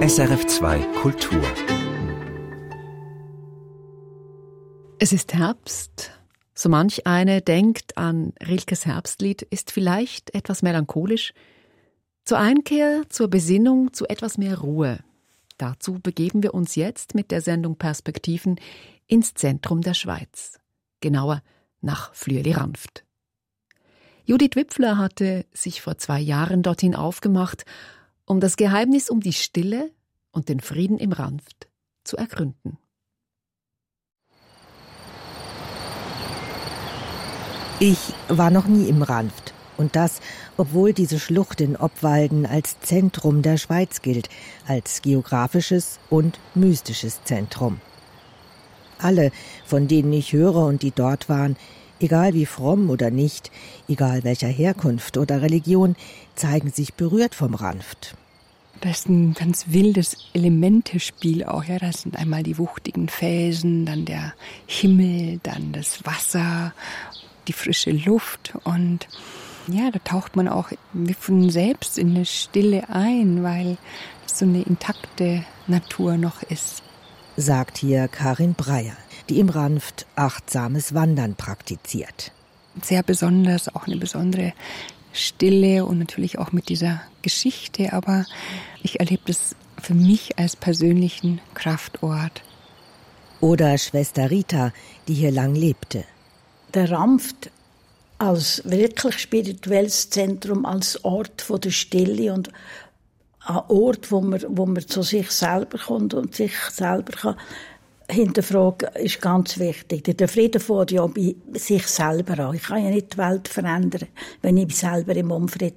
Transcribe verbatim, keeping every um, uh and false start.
S R F zwei Kultur. Es ist Herbst. So manch eine denkt an Rilkes Herbstlied, ist vielleicht etwas melancholisch. Zur Einkehr, zur Besinnung, zu etwas mehr Ruhe. Dazu begeben wir uns jetzt mit der Sendung Perspektiven ins Zentrum der Schweiz. Genauer nach Flüeli-Ranft. Judith Wipfler hatte sich vor zwei Jahren dorthin aufgemacht, um das Geheimnis um die Stille und den Frieden im Ranft zu ergründen. Ich war noch nie im Ranft. Und das, obwohl diese Schlucht in Obwalden als Zentrum der Schweiz gilt, als geografisches und mystisches Zentrum. Alle, von denen ich höre und die dort waren, egal wie fromm oder nicht, egal welcher Herkunft oder Religion, zeigen sich berührt vom Ranft. Das ist ein ganz wildes Elementespiel auch. Ja, das sind einmal die wuchtigen Felsen, dann der Himmel, dann das Wasser, die frische Luft. Und ja, da taucht man auch wie von selbst in eine Stille ein, weil es so eine intakte Natur noch ist. Sagt hier Karin Breyer, die im Ranft achtsames Wandern praktiziert. Sehr besonders, auch eine besondere Stille und natürlich auch mit dieser Geschichte, aber ich erlebe das für mich als persönlichen Kraftort. Oder Schwester Rita, die hier lang lebte. Der Ranft als wirklich spirituelles Zentrum, als Ort von der Stille und ein Ort, wo man, wo man zu sich selber kommt und sich selber kann hinterfragen, ist ganz wichtig. Der Frieden fängt ja bei sich selber an. Ich kann ja nicht die Welt verändern, wenn ich selber im Unfrieden